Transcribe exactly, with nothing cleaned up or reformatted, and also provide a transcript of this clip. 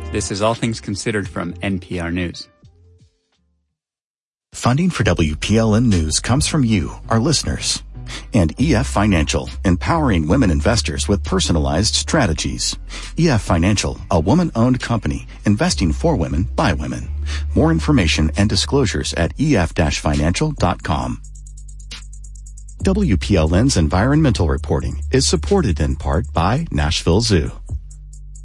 This is All Things Considered from N P R News. Funding for W P L N News comes from you, our listeners. And E F Financial, empowering women investors with personalized strategies. E F Financial, a woman-owned company, investing for women by women. More information and disclosures at E F financial dot com. W P L N's environmental reporting is supported in part by Nashville Zoo.